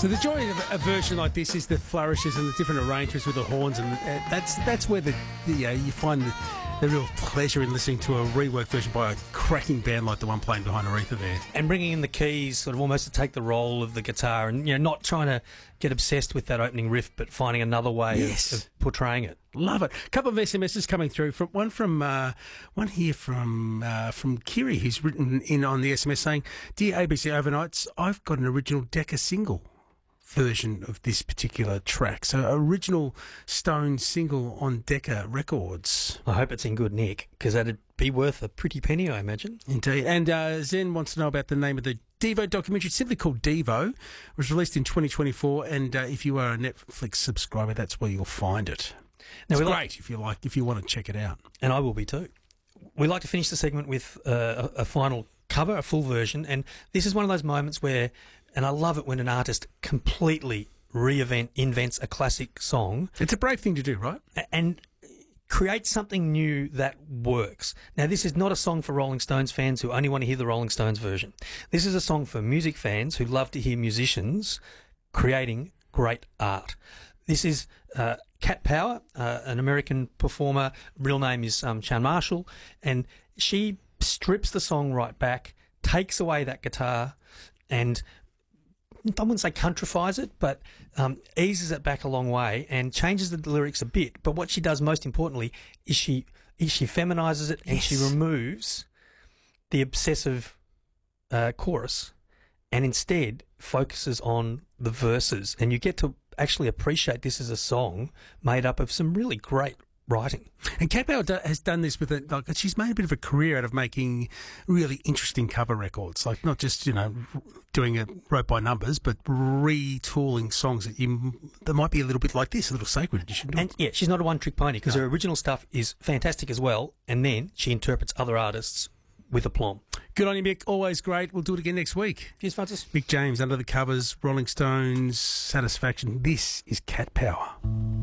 So the joy of a version like this is the flourishes and the different arrangements with the horns, and that's where you find the real pleasure in listening to a reworked version by a cracking band like the one playing behind Aretha there. And bringing in the keys, sort of almost to take the role of the guitar, and not trying to get obsessed with that opening riff, but finding another way of portraying it. Love it. A couple of SMSs coming through. One here from Kiri, who's written in on the SMS saying, "Dear ABC Overnights, I've got an original Decca single version of this particular track. So original Stone single on Decca Records." I hope it's in good nick, because that'd be worth a pretty penny, I imagine. Indeed. And Zen wants to know about the name of the Devo documentary. It's simply called Devo. It was released in 2024, and if you are a Netflix subscriber, that's where you'll find it. Now, it's great if you want to check it out. And I will be too. We like to finish the segment with a final cover, a full version, and this is one of those moments where, and I love it when an artist completely invents a classic song. It's a brave thing to do, right? And create something new that works. Now, this is not a song for Rolling Stones fans who only want to hear the Rolling Stones version. This is a song for music fans who love to hear musicians creating great art. This is Cat Power, an American performer. Real name is Chan Marshall, and she strips the song right back, takes away that guitar, and I wouldn't say countrifies it, but eases it back a long way and changes the lyrics a bit. But what she does most importantly is she feminizes it, and she removes the obsessive chorus and instead focuses on the verses. And you get to actually appreciate this as a song made up of some really great writing. And Cat Power has done this with it. Like, she's made a bit of a career out of making really interesting cover records, like not just doing it wrote by numbers, but retooling songs that might be a little bit like this, a little sacred edition. And yeah, she's not a one-trick pony, because her original stuff is fantastic as well, and then she interprets other artists with aplomb. Good on you, Mick. Always great. We'll do it again next week. Cheers, Francis. Mick James, Under the Covers, Rolling Stones, Satisfaction. This is Cat Power.